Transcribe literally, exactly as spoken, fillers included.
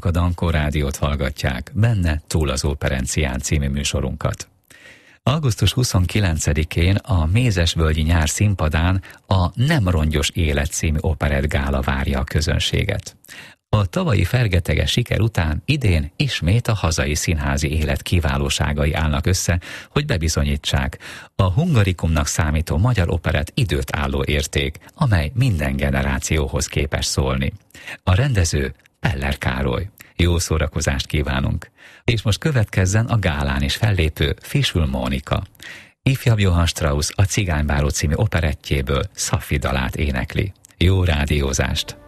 Önök a Dankó Rádiót hallgatják, benne Túl az Óperencián című műsorunkat. augusztus huszonkilencedikén a Mézesvölgyi Nyár színpadán a Nem rongyos élet című operettgála várja a közönséget. A tavalyi fergeteges siker után idén ismét a hazai színházi élet kiválóságai állnak össze, hogy bebizonyítsák, a hungarikumnak számító magyar operett időt álló érték, amely minden generációhoz képes szólni. A rendező Peller Károly. Jó szórakozást kívánunk! És most következzen a gálán is fellépő Fischl Mónika. Ifjabb Johann Strauss a Cigánybáró című operettjéből Szafi dalát énekli. Jó rádiózást!